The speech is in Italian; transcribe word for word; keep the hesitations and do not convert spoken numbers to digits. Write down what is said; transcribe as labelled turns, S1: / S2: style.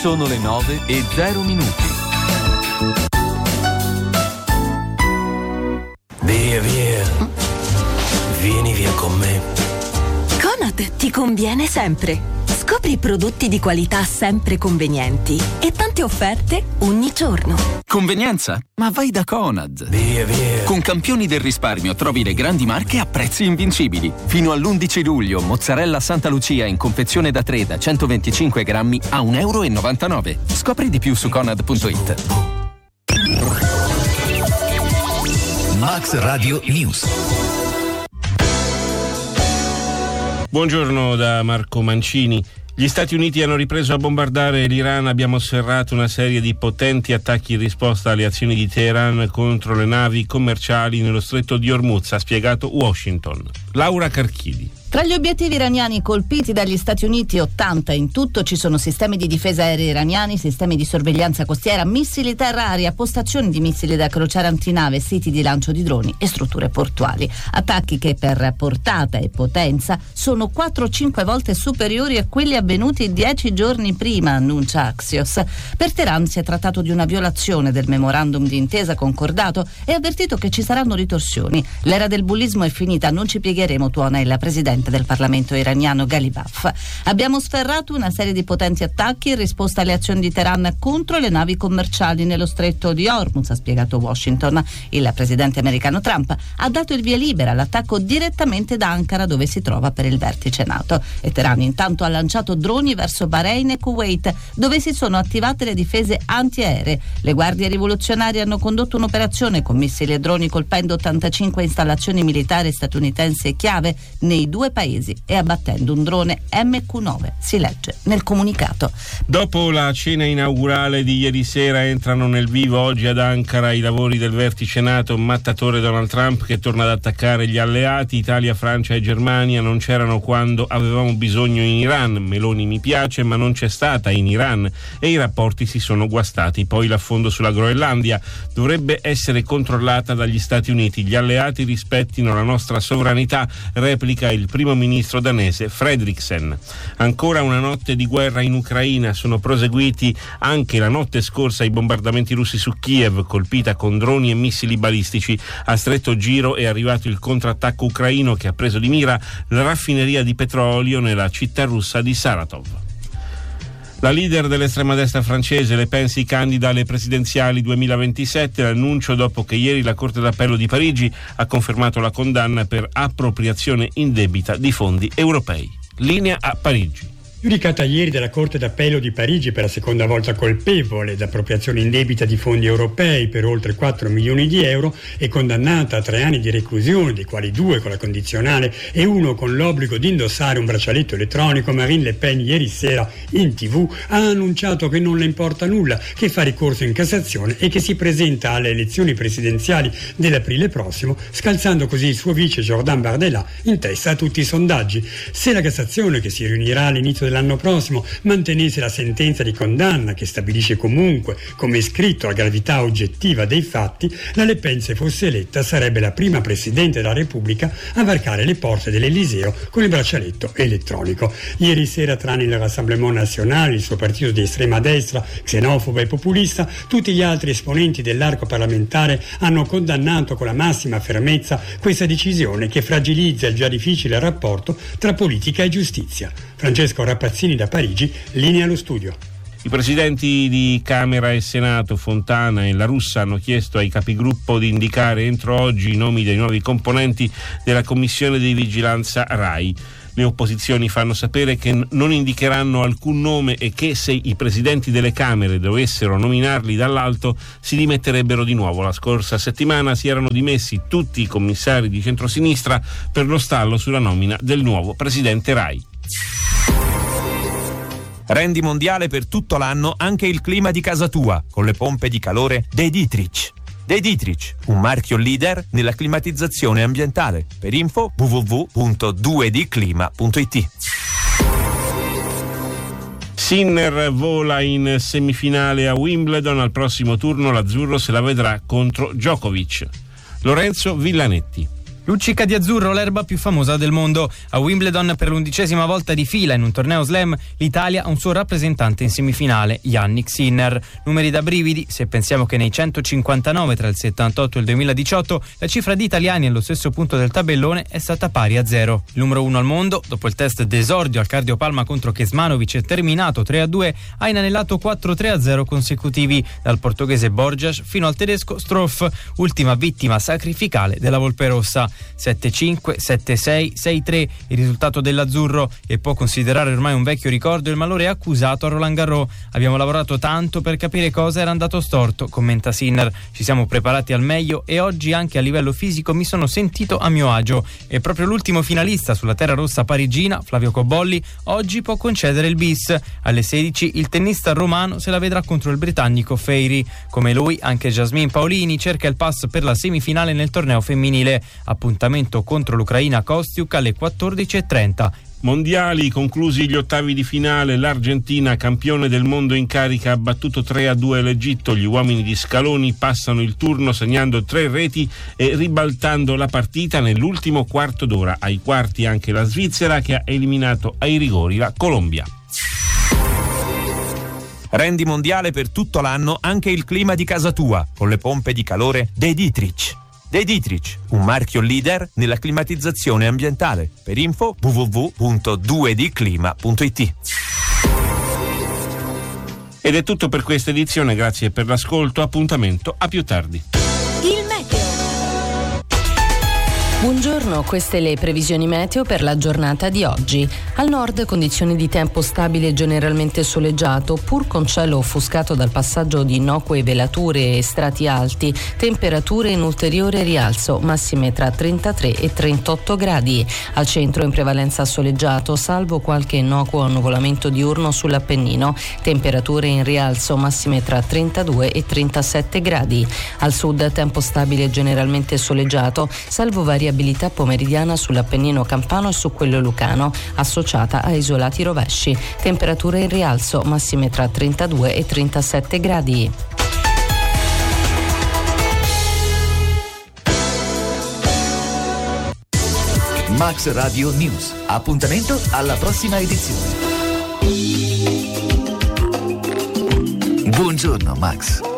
S1: Sono le nove e zero minuti.
S2: Via, via. Vieni via con me.
S3: Conad ti conviene sempre. Scopri prodotti di qualità sempre convenienti e tante offerte ogni giorno.
S4: Convenienza? Ma vai da Conad.
S2: Via, via.
S4: Con campioni del risparmio trovi le grandi marche a prezzi invincibili. Fino all'undici luglio, mozzarella Santa Lucia in confezione da tre da centoventicinque grammi a un euro e novantanove. Scopri di più su conad punto it.
S5: Max Radio News.
S6: Buongiorno da Marco Mancini. Gli Stati Uniti hanno ripreso a bombardare l'Iran. Abbiamo osservato una serie di potenti attacchi in risposta alle azioni di Teheran contro le navi commerciali nello stretto di Hormuz, ha spiegato Washington. Laura Carchidi.
S7: Tra gli obiettivi iraniani colpiti dagli Stati Uniti, ottanta in tutto, ci sono sistemi di difesa aerea iraniani, sistemi di sorveglianza costiera, missili terra-aria, postazioni di missili da crociera antinave, siti di lancio di droni e strutture portuali. Attacchi che per portata e potenza sono quattro cinque volte superiori a quelli avvenuti dieci giorni prima, annuncia Axios. Per Teheran si è trattato di una violazione del memorandum di intesa concordato e ha avvertito che ci saranno ritorsioni. L'era del bullismo è finita, non ci piegheremo, tuona il presidente del Parlamento iraniano Ghalibaf. Abbiamo sferrato una serie di potenti attacchi in risposta alle azioni di Teheran contro le navi commerciali nello stretto di Hormuz, ha spiegato Washington. Il presidente americano Trump ha dato il via libera all'attacco direttamente da Ankara, dove si trova per il vertice NATO. E Teheran intanto ha lanciato droni verso Bahrain e Kuwait, dove si sono attivate le difese antiaeree. Le guardie rivoluzionarie hanno condotto un'operazione con missili e droni colpendo ottantacinque installazioni militari statunitensi chiave nei due paesi e abbattendo un drone emme cu nove, si legge nel comunicato.
S6: Dopo la cena inaugurale di ieri sera entrano nel vivo oggi ad Ankara i lavori del vertice NATO, mattatore Donald Trump che torna ad attaccare gli alleati. Italia, Francia e Germania non c'erano quando avevamo bisogno in Iran. Meloni mi piace ma non c'è stata in Iran e i rapporti si sono guastati. Poi l'affondo sulla Groenlandia dovrebbe essere controllata dagli Stati Uniti. Gli alleati rispettino la nostra sovranità, replica il primo ministro danese Fredriksen. Ancora una notte di guerra in Ucraina. Sono proseguiti anche la notte scorsa i bombardamenti russi su Kiev, colpita con droni e missili balistici. A stretto giro è arrivato il contrattacco ucraino che ha preso di mira la raffineria di petrolio nella città russa di Saratov. La leader dell'estrema destra francese Le Pen si candida alle presidenziali duemilaventisette, l'annuncio dopo che ieri la Corte d'Appello di Parigi ha confermato la condanna per appropriazione indebita di fondi europei. Linea a Parigi.
S8: Giudicata ieri dalla Corte d'Appello di Parigi per la seconda volta colpevole d'appropriazione indebita di fondi europei per oltre quattro milioni di euro e condannata a tre anni di reclusione, dei quali due con la condizionale e uno con l'obbligo di indossare un braccialetto elettronico, Marine Le Pen ieri sera in tv ha annunciato che non le importa nulla, che fa ricorso in Cassazione e che si presenta alle elezioni presidenziali dell'aprile prossimo, scalzando così il suo vice Jordan Bardella in testa a tutti i sondaggi. Se la Cassazione, che si riunirà all'inizio l'anno prossimo, mantenesse la sentenza di condanna che stabilisce comunque, come è scritto, la gravità oggettiva dei fatti, la Le Pen, se fosse eletta, sarebbe la prima Presidente della Repubblica a varcare le porte dell'Eliseo con il braccialetto elettronico. Ieri sera, tranne il Rassemblement National, il suo partito di estrema destra, xenofobo e populista, tutti gli altri esponenti dell'arco parlamentare hanno condannato con la massima fermezza questa decisione che fragilizza il già difficile rapporto tra politica e giustizia. Francesco Rappazzini da Parigi, linea allo studio.
S6: I presidenti di Camera e Senato, Fontana e La Russa, hanno chiesto ai capigruppo di indicare entro oggi i nomi dei nuovi componenti della Commissione di Vigilanza RAI. Le opposizioni fanno sapere che non indicheranno alcun nome e che se i presidenti delle Camere dovessero nominarli dall'alto si dimetterebbero di nuovo. La scorsa settimana si erano dimessi tutti i commissari di centrosinistra per lo stallo sulla nomina del nuovo presidente RAI.
S9: Rendi mondiale per tutto l'anno anche il clima di casa tua con le pompe di calore De Dietrich. De Dietrich, un marchio leader nella climatizzazione ambientale. Per info w w w punto due d clima punto i t.
S6: Sinner vola in semifinale a Wimbledon, al prossimo turno l'azzurro se la vedrà contro Djokovic. Lorenzo Villanetti.
S10: Luccica di azzurro l'erba più famosa del mondo. A Wimbledon per l'undicesima volta di fila in un torneo slam l'Italia ha un suo rappresentante in semifinale, Jannik Sinner. Numeri da brividi se pensiamo che nei centocinquantanove tra il settantotto e il duemiladiciotto la cifra di italiani allo stesso punto del tabellone è stata pari a zero. Il numero uno al mondo, dopo il test d'esordio al cardiopalma contro Kecmanovic terminato tre a due, ha inanellato quattro tre a zero consecutivi, dal portoghese Borjas fino al tedesco Struff, ultima vittima sacrificale della Volpe Rossa. sette cinque, sette sei, sei tre il risultato dell'azzurro, e può considerare ormai un vecchio ricordo il malore accusato a Roland Garros. Abbiamo lavorato tanto per capire cosa era andato storto, commenta Sinner. Ci siamo preparati al meglio e oggi anche a livello fisico mi sono sentito a mio agio. E proprio l'ultimo finalista sulla terra rossa parigina, Flavio Cobolli, oggi può concedere il bis. Alle sedici il tennista romano se la vedrà contro il britannico Feiry. Come lui anche Jasmine Paolini cerca il pass per la semifinale nel torneo femminile. Appuntamento contro l'Ucraina Kostiuk alle quattordici e trenta.
S6: Mondiali, conclusi gli ottavi di finale, l'Argentina, campione del mondo in carica, ha battuto tre a due l'Egitto. Gli uomini di Scaloni passano il turno segnando tre reti e ribaltando la partita nell'ultimo quarto d'ora. Ai quarti anche la Svizzera, che ha eliminato ai rigori la Colombia.
S9: Rendi mondiale per tutto l'anno anche il clima di casa tua con le pompe di calore De Dietrich. De Dietrich, un marchio leader nella climatizzazione ambientale. Per info w w w punto due d clima punto i t.
S6: Ed è tutto per questa edizione, grazie per l'ascolto, appuntamento a più tardi.
S3: Il meteo.
S11: Buongiorno, queste le previsioni meteo per la giornata di oggi. Al nord condizioni di tempo stabile e generalmente soleggiato, pur con cielo offuscato dal passaggio di innocue velature e strati alti, temperature in ulteriore rialzo, massime tra trentatré e trentotto gradi. Al centro in prevalenza soleggiato, salvo qualche innocuo annuvolamento diurno sull'Appennino, temperature in rialzo, massime tra trentadue e trentasette gradi. Al sud tempo stabile e generalmente soleggiato, salvo variabilità pomeridiana sull'Appennino campano e su quello lucano, associata a isolati rovesci. Temperature in rialzo, massime tra trentadue e trentasette gradi.
S5: Max Radio News. Appuntamento alla prossima edizione. Buongiorno, Max.